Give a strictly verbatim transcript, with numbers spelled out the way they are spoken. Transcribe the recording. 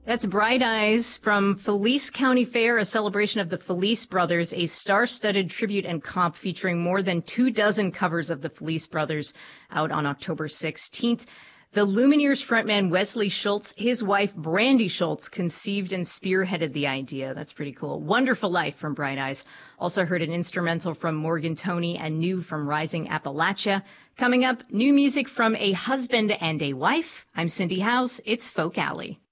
That's Bright Eyes from Felice County Fair, a celebration of the Felice Brothers, a star-studded tribute and comp featuring more than two dozen covers of the Felice Brothers, out on October sixteenth. The Lumineers frontman Wesley Schultz, his wife Brandy Schultz, conceived and spearheaded the idea. That's pretty cool. Wonderful Life from Bright Eyes. Also heard an instrumental from Morgan Toney and new from Rising Appalachia. Coming up, new music from a husband and a wife. I'm Cindy House. It's Folk Alley.